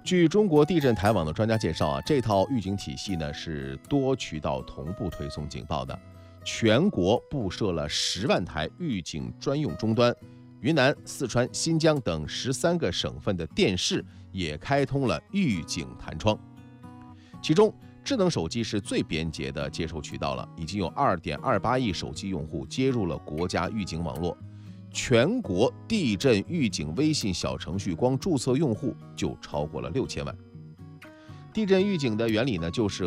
据中国地震台网的专家介绍这套预警体系呢是多渠道同步推送警报的，全国布设了10万台预警专用终端，云南、四川、新疆等13个省份的电视也开通了预警弹窗。其中，智能手机是最便捷的接收渠道了，已经有2.28亿手机用户接入了国家预警网络。全国地震预警微信小程序光注册用户就超过了6000万。地震预警的原理呢，就是